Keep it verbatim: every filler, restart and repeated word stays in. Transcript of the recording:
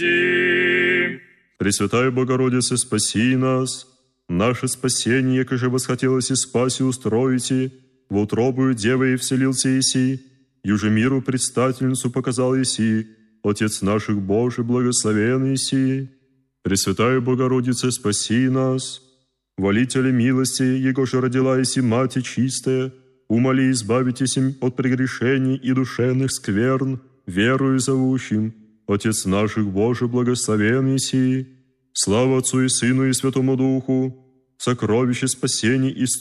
Пресвятая Богородице, спаси нас. Наше спасение, яко же восхотелось и спаси устроите, в утробую Девы и вселился Иси, юже миру предстательницу показал Иси, Отец наших Божий, благословен Иси. Пресвятая Богородице, спаси нас. Волителя милости, Его же родила Иси, Мати чистая, умоли избавитесь им от прегрешений и душевных скверн, верою зовущим, Отец наших Божий, благословен Иси. Слава Отцу и Сыну и Святому Духу, сокровище спасений и